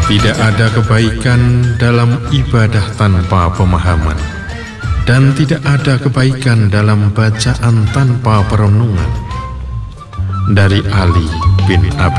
Tidak ada kebaikan dalam ibadah tanpa pemahaman, dan tidak ada kebaikan dalam bacaan tanpa perenungan. Dari Ali bin Abi